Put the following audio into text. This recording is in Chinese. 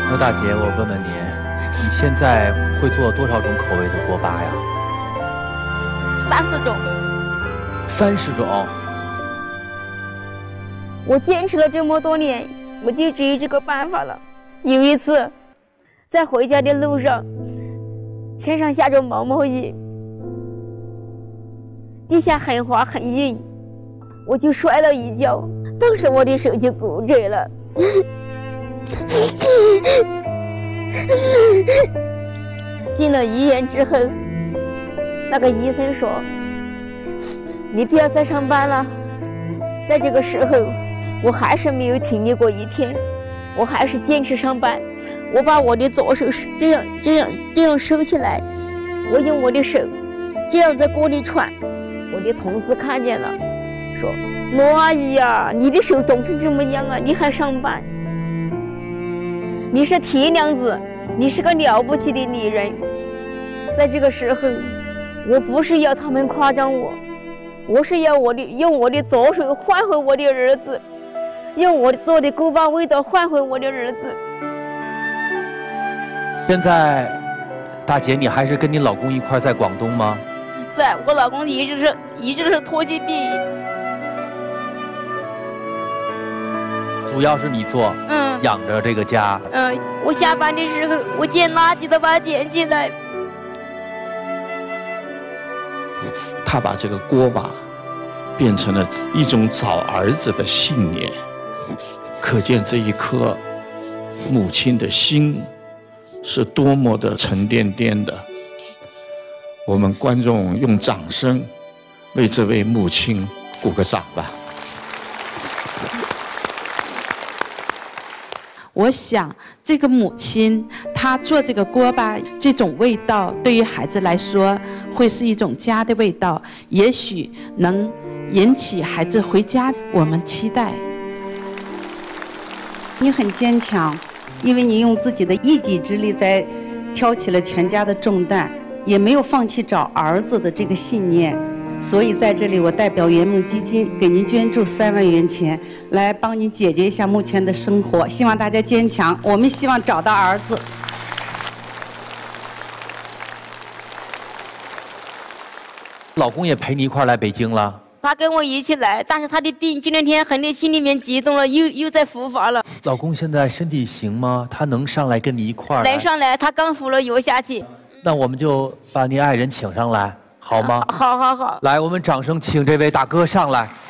那大姐，我问问你，你现在会做多少种口味的锅巴呀 ？30种。 30种。 我坚持了这么多年，我就只有这个办法了。有一次，在回家的路上，天上下着毛毛雨，地下很滑很硬，我就摔了一跤，当时我的手就骨折了。进了医院之后，那个医生说：“你不要再上班了。”在这个时候，我还是没有停留过一天，我还是坚持上班。我把我的左手这样收起来，我用我的手这样在锅里串。我的同事看见了，说：“罗阿姨呀，你的手肿成这么样啊，你还上班？你是铁娘子，你是个了不起的女人。”在这个时候，我不是要他们夸奖我，我是要用我的左手换回我的儿子，用我做的锅巴味道换回我的儿子。 现在，大姐，你还是跟你老公一块在广东吗？ 在，我老公一直是拖疾病。 主要是你做，养着这个家。 我下班的时候，我捡垃圾都把它捡起来。 他把这个锅巴变成了一种找儿子的信念，可见这一颗母亲的心是多么的沉甸甸的。我们观众用掌声为这位母亲鼓个掌吧。 我想这个母亲她做这个锅巴，这种味道对于孩子来说会是一种家的味道，也许能引起孩子回家。我们期待。 你很坚强，因为你用自己的一己之力在挑起了全家的重担，也没有放弃找儿子的这个信念。所以在这里，我代表圆梦基金给您捐助3万元钱，来帮您解决一下目前的生活。希望大家坚强，我们希望找到儿子。 老公也陪你一块来北京了？ 他跟我一起来，但是他的病这2天很在心里面激动了，又在复发了。 老公现在身体行吗？他能上来跟你一块儿？ 能上来，他刚服了药下去。 那我们就把你爱人请上来，好吗？ 好。 来，我们掌声请这位大哥上来。